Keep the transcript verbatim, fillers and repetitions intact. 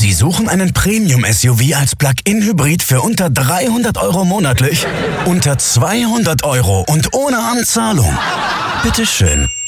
Sie suchen einen Premium-S U V als Plug-in-Hybrid für unter dreihundert Euro monatlich? Unter zweihundert Euro und ohne Anzahlung? Bitteschön.